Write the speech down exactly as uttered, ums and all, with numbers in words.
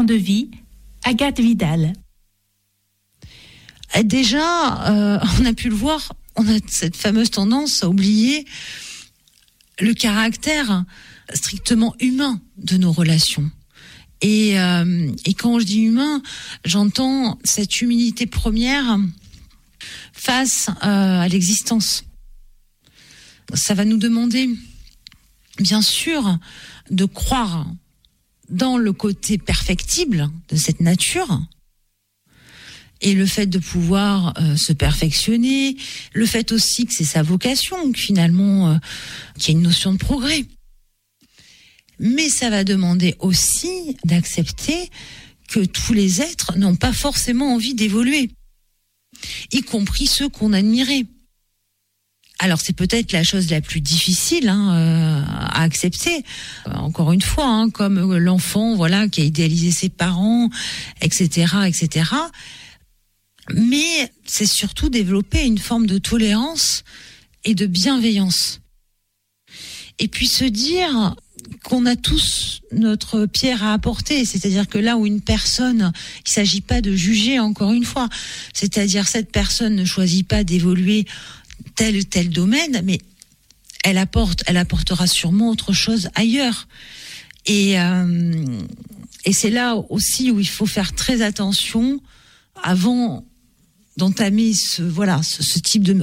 de vie, Agathe Vidal. Déjà, euh, on a pu le voir, on a cette fameuse tendance à oublier le caractère strictement humain de nos relations. Et, euh, et quand je dis humain, j'entends cette humilité première face euh, à l'existence. Ça va nous demander, bien sûr, de croire dans le côté perfectible de cette nature, et le fait de pouvoir euh, se perfectionner, le fait aussi que c'est sa vocation, que finalement, euh, qu'il y a une notion de progrès. Mais ça va demander aussi d'accepter que tous les êtres n'ont pas forcément envie d'évoluer, y compris ceux qu'on admirait. Alors c'est peut-être la chose la plus difficile hein, euh, à accepter. Euh, encore une fois, hein, comme l'enfant, voilà, qui a idéalisé ses parents, et cetera, et cetera. Mais c'est surtout développer une forme de tolérance et de bienveillance. Et puis se dire qu'on a tous notre pierre à apporter, c'est-à-dire que là où une personne, il s'agit pas de juger encore une fois, c'est-à-dire cette personne ne choisit pas d'évoluer tel ou tel domaine, mais elle apporte, elle apportera sûrement autre chose ailleurs. Et euh, et c'est là aussi où il faut faire très attention avant d'entamer ce voilà ce, ce type de